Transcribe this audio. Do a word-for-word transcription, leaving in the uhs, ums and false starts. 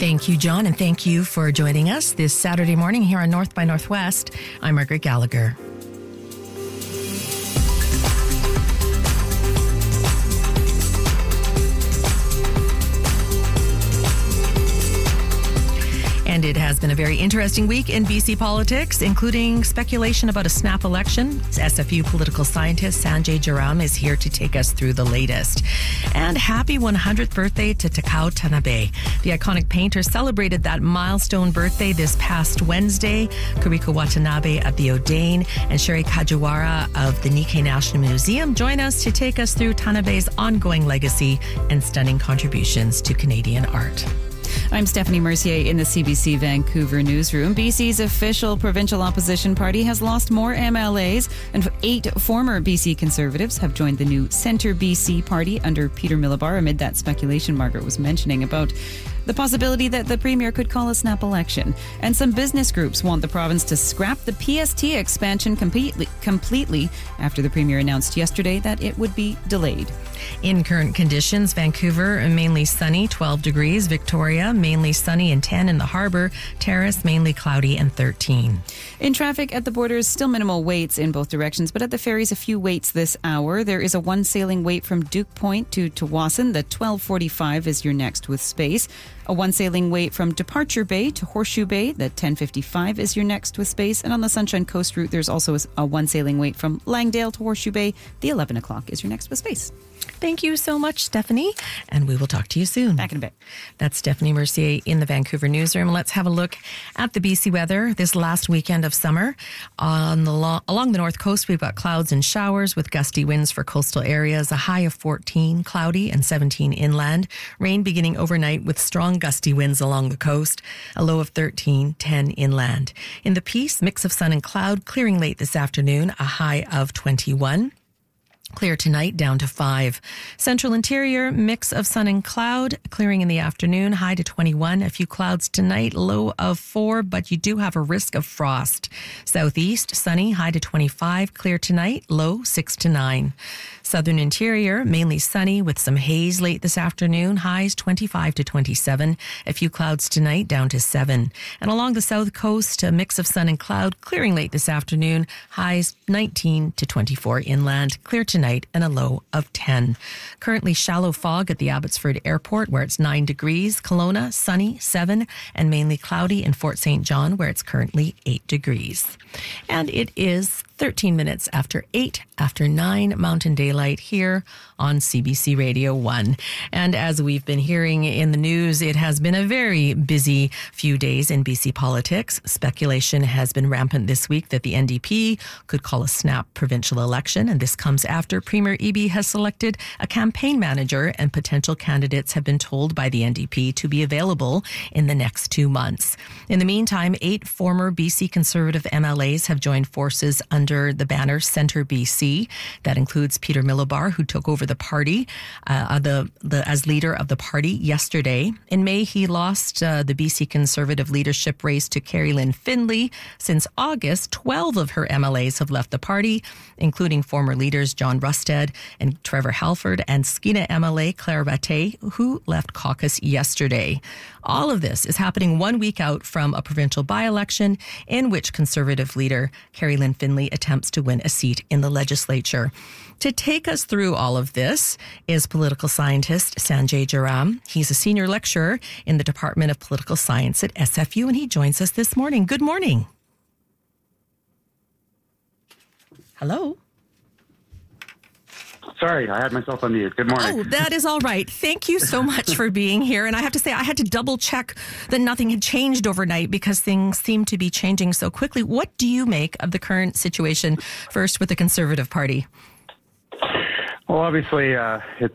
Thank you, John, and thank you for joining us this Saturday morning here on North by Northwest. I'm Margaret Gallagher. And it has been a very interesting week in B C politics, including speculation about a snap election. S F U political scientist Sanjay Jaram is here to take us through the latest. And happy one hundredth birthday to Takao Tanabe. The iconic painter celebrated that milestone birthday this past Wednesday. Kuriko Watanabe of the Odane and Sherry Kajiwara of the Nikkei National Museum join us to take us through Tanabe's ongoing legacy and stunning contributions to Canadian art. I'm Stephanie Mercier in the C B C Vancouver newsroom. B C's official provincial opposition party has lost more M L As, and eight former B C Conservatives have joined the new Centre B C party under Peter Millibar amid that speculation Margaret was mentioning about the possibility that the Premier could call a snap election. And some business groups want the province to scrap the P S T expansion completely, completely after the Premier announced yesterday that it would be delayed. In current conditions, Vancouver, mainly sunny, twelve degrees. Victoria, mainly sunny and ten in the harbour. Terrace, mainly cloudy and thirteen. In traffic at the borders, still minimal waits in both directions, but at the ferries, a few waits this hour. There is a one sailing wait from Duke Point to Tawasin. The twelve forty-five is your next with space. A one sailing wait from Departure Bay to Horseshoe Bay. The ten fifty-five is your next with space. And on the Sunshine Coast route, there's also a one sailing wait from Langdale to Horseshoe Bay. The eleven o'clock is your next with space. Thank you so much, Stephanie, and we will talk to you soon. Back in a bit. That's Stephanie Mercier in the Vancouver newsroom. Let's have a look at the B C weather this last weekend of summer. On the lo- along the north coast, we've got clouds and showers with gusty winds for coastal areas, a high of fourteen, cloudy, and seventeen inland. Rain beginning overnight with strong gusty winds along the coast, a low of thirteen, ten inland. In the Peace, mix of sun and cloud, clearing late this afternoon, a high of twenty-one. Clear tonight, down to five. Central Interior, mix of sun and cloud, clearing in the afternoon, high to twenty-one. A few clouds tonight, low of four, but you do have a risk of frost. Southeast, sunny, high to twenty-five. Clear tonight, low six to nine. Southern Interior, mainly sunny with some haze late this afternoon, highs twenty-five to twenty-seven. A few clouds tonight, down to seven. And along the south coast, a mix of sun and cloud, clearing late this afternoon, highs nineteen to twenty-four inland. Clear tonight. Night and a low of ten. Currently shallow fog at the Abbotsford Airport where it's nine degrees. Kelowna, sunny, seven, and mainly cloudy in Fort Saint John where it's currently eight degrees. And it is thirteen minutes after eight, after nine Mountain Daylight here on C B C Radio one. And as we've been hearing in the news, it has been a very busy few days in B C politics. Speculation has been rampant this week that the N D P could call a snap provincial election, and this comes after Premier Eby has selected a campaign manager and potential candidates have been told by the N D P to be available in the next two months. In the meantime, eight former B C Conservative M L As have joined forces under the banner Centre B C. That includes Peter Millibar, who took over the party uh, the, the as leader of the party yesterday. In May, he lost uh, the B C Conservative leadership race to Carrie Lynn Findlay. Since August, twelve of her M L As have left the party, including former leaders John Rusted and Trevor Halford and Skeena M L A Claire Bate, who left caucus yesterday. All of this is happening one week out from a provincial by-election in which Conservative leader Carrie Lynn Findlay attempts to win a seat in the legislature. To take us through all of this is political scientist Sanjay Jaram. He's a senior lecturer in the Department of Political Science at S F U, and he joins us this morning. Good morning. Hello. Sorry, I had myself on mute. Good morning. Oh, that is all right. Thank you so much for being here. And I have to say, I had to double check that nothing had changed overnight because things seem to be changing so quickly. What do you make of the current situation, first with the Conservative Party? Well, obviously, uh, it's